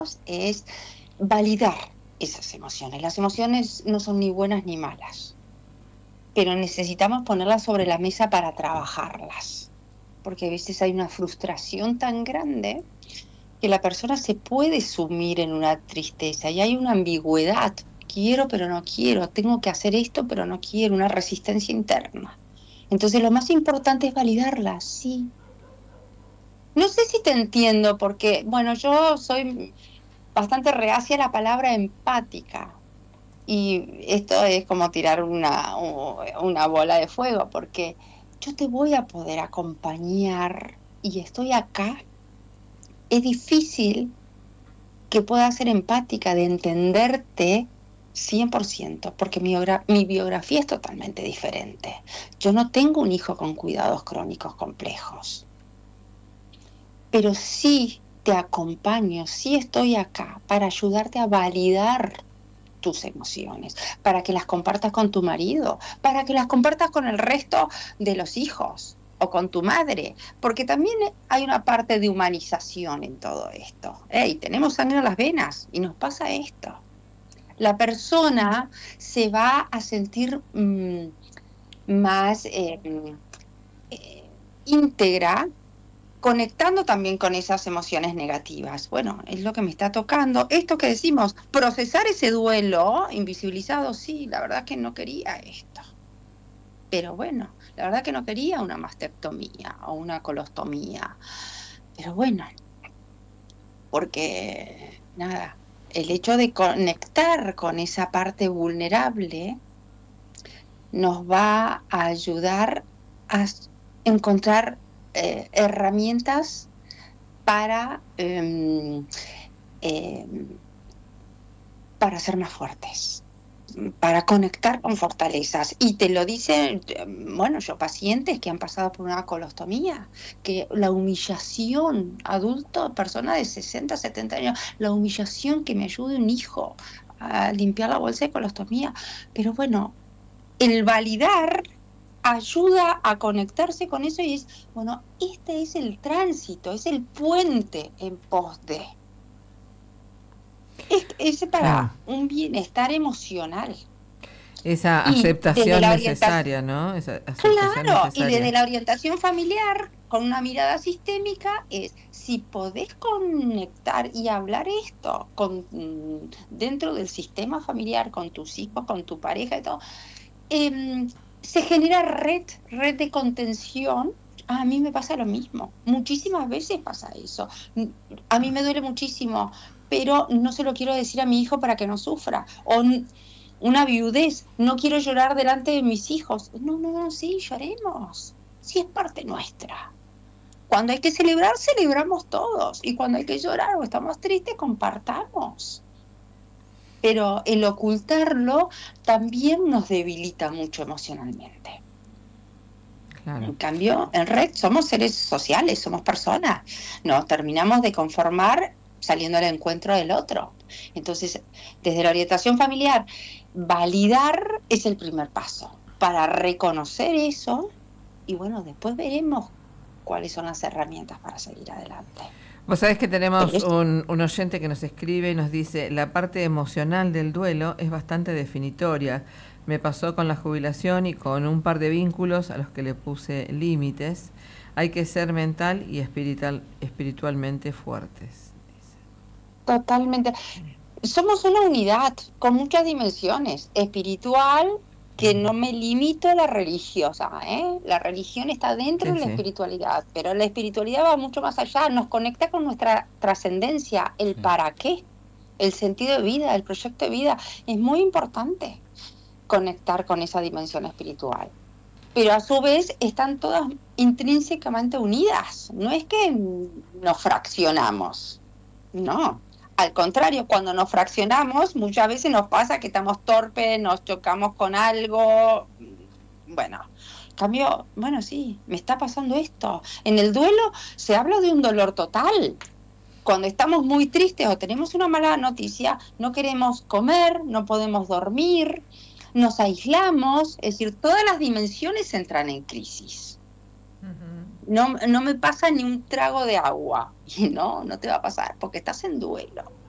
es validar esas emociones. Las emociones no son ni buenas ni malas, pero necesitamos ponerlas sobre la mesa para trabajarlas, porque a veces hay una frustración tan grande que la persona se puede sumir en una tristeza y hay una ambigüedad. Quiero, pero no quiero. Tengo que hacer esto, pero no quiero. Una resistencia interna. Entonces, lo más importante es validarla, sí. No sé si te entiendo, porque, bueno, yo soy bastante reacia a la palabra empática. Y esto es como tirar una bola de fuego, porque yo te voy a poder acompañar y estoy acá. Es difícil que pueda ser empática, de entenderte 100%, porque mi biografía es totalmente diferente. Yo no tengo un hijo con cuidados crónicos complejos, pero sí te acompaño, sí estoy acá para ayudarte a validar tus emociones, para que las compartas con tu marido, para que las compartas con el resto de los hijos o con tu madre, porque también hay una parte de humanización en todo esto. Hey, tenemos sangre en las venas y nos pasa esto. La persona se va a sentir más íntegra, conectando también con esas emociones negativas. Bueno, es lo que me está tocando. Esto que decimos, procesar ese duelo invisibilizado, sí, la verdad que no quería esto. Pero bueno, la verdad que no quería una mastectomía o una colostomía. Pero bueno, porque nada, el hecho de conectar con esa parte vulnerable nos va a ayudar a encontrar herramientas para ser más fuertes, para conectar con fortalezas. Y te lo dicen, bueno, yo pacientes que han pasado por una colostomía, que la humillación, adulto, persona de 60, 70 años, la humillación que me ayude un hijo a limpiar la bolsa de colostomía. Pero bueno, el validar ayuda a conectarse con eso y es, bueno, este es el tránsito, es el puente en pos de. Es para un bienestar emocional. Esa Y desde aceptación la orientación, necesaria, ¿no? Esa aceptación claro, y necesaria. desde la orientación familiar, con una mirada sistémica, es si podés conectar y hablar esto dentro del sistema familiar, con tus hijos, con tu pareja y todo, se genera red de contención. A mí me pasa lo mismo, muchísimas veces pasa eso. A mí me duele muchísimo, pero no se lo quiero decir a mi hijo para que no sufra. O una viudez, no quiero llorar delante de mis hijos. No, no, no, sí, lloremos. Sí, es parte nuestra. Cuando hay que celebrar, celebramos todos. Y cuando hay que llorar o estamos tristes, compartamos. Pero el ocultarlo también nos debilita mucho emocionalmente. Claro. En cambio, en red somos seres sociales, somos personas. Nos terminamos de conformar saliendo al encuentro del otro. Entonces, desde la orientación familiar, validar es el primer paso para reconocer eso y bueno, después veremos cuáles son las herramientas para seguir adelante. Vos sabés que tenemos Pero un oyente que nos escribe y nos dice, la parte emocional del duelo es bastante definitoria. Me pasó con la jubilación y con un par de vínculos a los que le puse límites. Hay que ser mental y espiritualmente fuertes. totalmente. Somos una unidad con muchas dimensiones. Espiritual, que no me limito a la religiosa, ¿eh? La religión está dentro Sí, de la sí. espiritualidad, pero la espiritualidad va mucho más allá, nos conecta con nuestra trascendencia, el Sí. para qué, el sentido de vida, el proyecto de vida. Es muy importante conectar con esa dimensión espiritual. Pero a su vez están todas intrínsecamente unidas. No es que nos fraccionamos, no. Al contrario, cuando nos fraccionamos, muchas veces nos pasa que estamos torpes, nos chocamos con algo. Bueno, cambio, bueno, sí, me está pasando esto. En el duelo se habla de un dolor total. Cuando estamos muy tristes o tenemos una mala noticia, no queremos comer, no podemos dormir, nos aislamos, es decir, todas las dimensiones entran en crisis. No me pasa ni un trago de agua. Y no te va a pasar porque estás en duelo.